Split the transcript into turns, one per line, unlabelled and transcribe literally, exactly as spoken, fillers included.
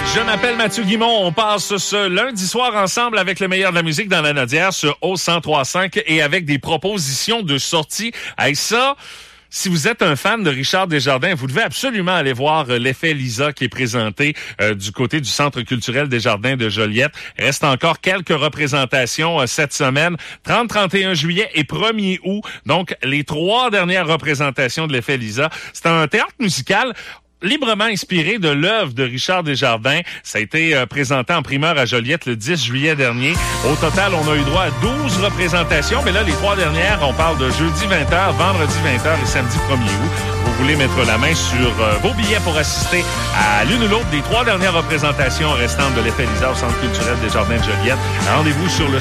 Je m'appelle Mathieu Guimond. On passe ce lundi soir ensemble avec le meilleur de la musique dans la Nodière sur O cent trois cinq et avec des propositions de sortie. Hey, ça... Si vous êtes un fan de Richard Desjardins, vous devez absolument aller voir euh, l'effet Lisa qui est présenté euh, du côté du Centre culturel Desjardins de Joliette. Il reste encore quelques représentations euh, cette semaine, trente, trente et un juillet et premier août. Donc, les trois dernières représentations de l'effet Lisa. C'est un théâtre musical librement inspiré de l'œuvre de Richard Desjardins. Ça a été euh, présenté en primeur à Joliette le dix juillet dernier. Au total, on a eu droit à douze représentations, mais là, les trois dernières, on parle de jeudi vingt heures, vendredi vingt heures et samedi premier août. Vous voulez mettre la main sur euh, vos billets pour assister à l'une ou l'autre des trois dernières représentations restantes de l'effet Lisa au Centre culturel Desjardins de Joliette. Rendez-vous sur le